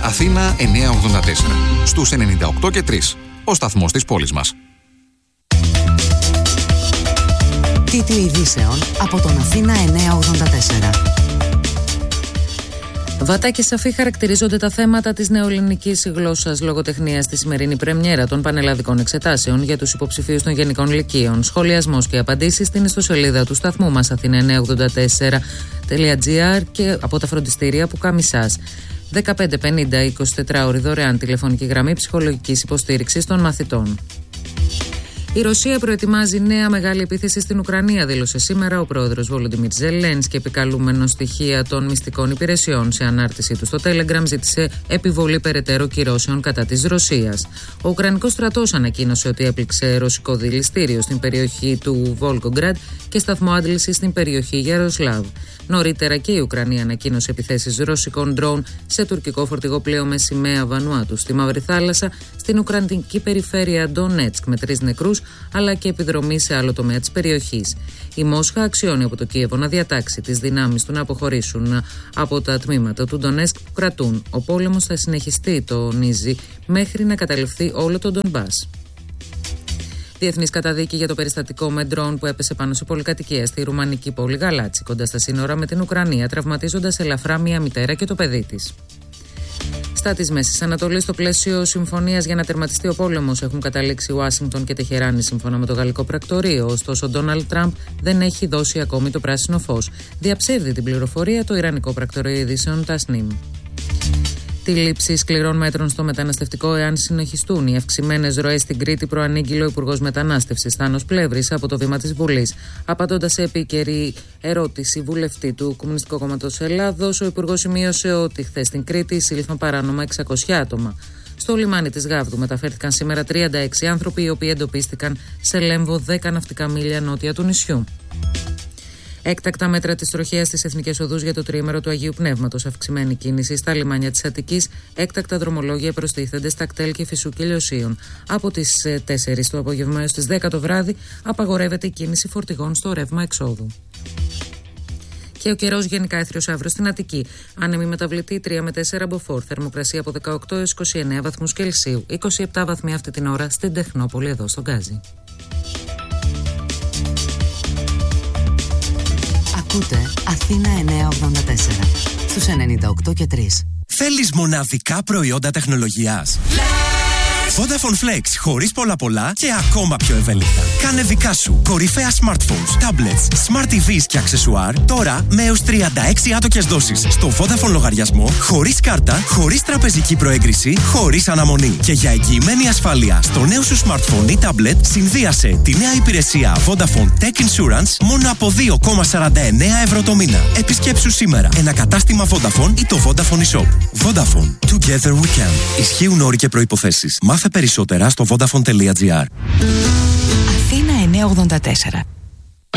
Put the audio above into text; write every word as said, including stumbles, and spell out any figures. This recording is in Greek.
Αθήνα εννιακόσια ογδόντα τέσσερα. Στους ενενήντα οκτώ και τρία. Ο σταθμός της πόλης μας. Τίτλοι ειδήσεων από τον Αθήνα εννιακόσια ογδόντα τέσσερα. Βατά και σαφή χαρακτηρίζονται τα θέματα της νεοελληνικής γλώσσας λογοτεχνίας στη σημερινή πρεμιέρα των πανελλαδικών εξετάσεων για τους υποψηφίους των Γενικών Λυκείων. Σχολιασμός και απαντήσεις στην ιστοσελίδα του σταθμού μας Αθήνα εννιακόσια ογδόντα τέσσερα τελεία τζι άρ και από τα φροντιστήρια που Καμισάς. δεκαπέντε πενήντα εικοσιτετράωρη δωρεάν τηλεφωνική γραμμή ψυχολογικής υποστήριξης των μαθητών. Η Ρωσία προετοιμάζει νέα μεγάλη επίθεση στην Ουκρανία, δήλωσε σήμερα ο πρόεδρος Βολοντιμίρ Ζελένσκι, επικαλούμενος στοιχεία των μυστικών υπηρεσιών. Σε ανάρτησή του στο Telegram ζήτησε επιβολή περαιτέρω κυρώσεων κατά της Ρωσίας. Ο Ουκρανικός στρατός ανακοίνωσε ότι έπληξε ρωσικό δηληστήριο στην περιοχή του Βόλγκογκραντ και σταθμό άντλησης στην περιοχή Γιαροσλάβ. Νωρίτερα και η Ουκρανία ανακοίνωσε επιθέσεις ρωσικών ντρόουν σε τουρκικό φορτηγό πλοίο με σημαία Βανουάτου στη Μαύρη Θάλασσα, στην Ουκρανική περιφέρεια Ντονέτσκ με τρεις νεκρούς, αλλά και επιδρομή σε άλλο τομέα της περιοχής. Η Μόσχα αξιώνει από το Κίεβο να διατάξει τις δυνάμεις του να αποχωρήσουν από τα τμήματα του Ντονέτσκ που κρατούν. Ο πόλεμος θα συνεχιστεί, τονίζει, μέχρι να καταληφθεί όλο το Ντονμπάς. Διεθνής καταδίκη για το περιστατικό με ντρόουν που έπεσε πάνω σε πολυκατοικία στη ρουμανική πόλη Γαλάτσι, κοντά στα σύνορα με την Ουκρανία, τραυματίζοντας ελαφρά μία μητέρα και το παιδί της. Στα της Μέσης Ανατολής, στο πλαίσιο συμφωνίας για να τερματιστεί ο πόλεμος, έχουν καταλήξει Ουάσιγκτον και Τεχεράνη σύμφωνα με το γαλλικό πρακτορείο. Ωστόσο, ο Ντόναλντ Τραμπ δεν έχει δώσει ακόμη το πράσινο φως. Διαψεύδει την πληροφορία το ιρανικό πρακτορείο ειδήσεων Τασνίμ. Τη λήψη σκληρών μέτρων στο μεταναστευτικό, εάν συνεχιστούν οι αυξημένες ροές στην Κρήτη, προανήγγειλε ο Υπουργός Μετανάστευσης Θάνος Πλεύρης από το βήμα της Βουλής. Απαντώντας σε επίκαιρη ερώτηση βουλευτή του Κομμουνιστικού Κόμματος Ελλάδος, ο Υπουργός σημείωσε ότι χθες στην Κρήτη εισήλθαν παράνομα εξακόσια άτομα. Στο λιμάνι της Γάβδου μεταφέρθηκαν σήμερα τριάντα έξι άνθρωποι, οι οποίοι εντοπίστηκαν σε Λέμβο, δέκα ναυτικά μίλια νότια του νησιού. Έκτακτα μέτρα της τροχέας στις εθνικές οδούς για το τριήμερο του Αγίου Πνεύματος. Αυξημένη κίνηση στα λιμάνια της Αττικής. Έκτακτα δρομολόγια προστίθενται στα κτέλ Κηφισού και Λιωσίων. Από τις τέσσερις το απόγευμα έως τις δέκα το βράδυ απαγορεύεται η κίνηση φορτηγών στο ρεύμα εξόδου. Και ο καιρός γενικά έθριος αύριο στην Αττική. Άνεμη μεταβλητή τρία με τέσσερα μποφόρ. Θερμοκρασία από δεκαοκτώ έως είκοσι εννέα βαθμούς Κελσίου. είκοσι επτά βαθμοί αυτή την ώρα στην Τεχνόπολη εδώ στον Γκάζι. Ακούτε Αθήνα εννιακόσια ογδόντα τέσσερα στους ενενήντα οκτώ και τρία. Θέλεις μοναδικά προϊόντα τεχνολογίας? Vodafone Flex, χωρίς πολλά πολλά και ακόμα πιο ευέλικτα. Κάνε δικά σου κορυφαία smartphones, tablets, smart τι βις και αξεσουάρ τώρα με έως τριάντα έξι άτοκες δόσεις στο Vodafone λογαριασμό, χωρίς κάρτα, χωρίς τραπεζική προέγκριση, χωρίς αναμονή. Και για εγγυημένη ασφάλεια στο νέο σου smartphone ή tablet, συνδύασε τη νέα υπηρεσία Vodafone Tech Insurance μόνο από δύο κόμμα σαράντα εννέα ευρώ το μήνα. Επισκέψου σήμερα ένα κατάστημα Vodafone ή το Vodafone eShop. Vodafone. Together we can. Ισχύουν όροι και προϋποθέσεις. Μάθε περισσότερα στο vodafone τελεία τζι άρ. Αθήνα εννιακόσια ογδόντα τέσσερα.